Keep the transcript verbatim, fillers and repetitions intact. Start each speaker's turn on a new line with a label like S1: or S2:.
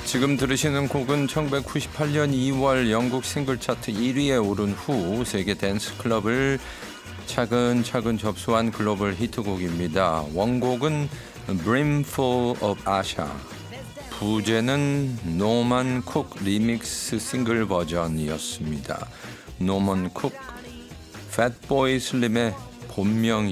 S1: 지금 들으시는 곡은 천구백구십팔 년 이월 영국 싱글 차트 일 위에 오른 후 세계 댄스 클럽을 차근차근 접수한 글로벌 히트곡입니다. 원곡은 Brimful of Asha, 부제는 노먼 쿡 리믹스 싱글 버전이었습니다. 노먼 쿡, 팻보이 슬림의 본명이